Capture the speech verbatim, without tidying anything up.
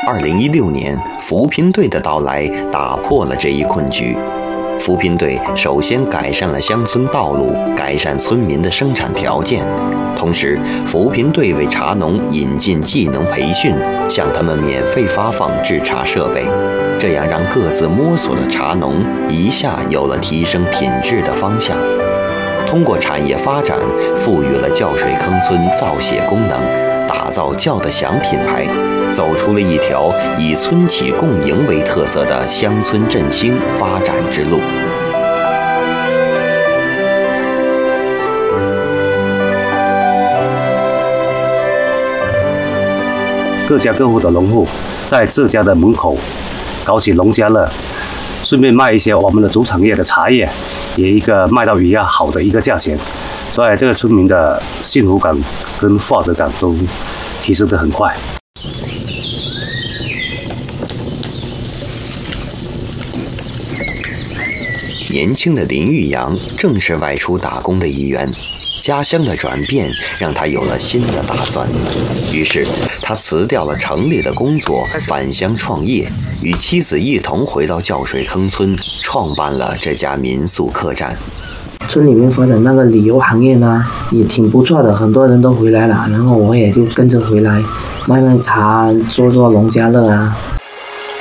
二零一六年，扶贫队的到来打破了这一困局。扶贫队首先改善了乡村道路，改善村民的生产条件，同时，扶贫队为茶农引进技能培训，向他们免费发放制茶设备，这样让各自摸索的茶农一下有了提升品质的方向。通过产业发展，赋予了酵水坑村造血功能，打造酵得响品牌，走出了一条以村企共赢为特色的乡村振兴发展之路。 各家各户的农户在自家的门口搞起农家乐，顺便卖一些我们的主产业的茶叶，也一个卖到比较好的一个价钱，所以这个村民的幸福感跟获得感都提升得很快。 年轻的林玉阳正是外出打工的一员，家乡的转变让他有了新的打算，于是他辞掉了城里的工作，返乡创业，与妻子一同回到酵水坑村，创办了这家民宿客栈。 村里面发展那个旅游行业呢，也挺不错的，很多人都回来了，然后我也就跟着回来，卖卖茶，做做农家乐啊。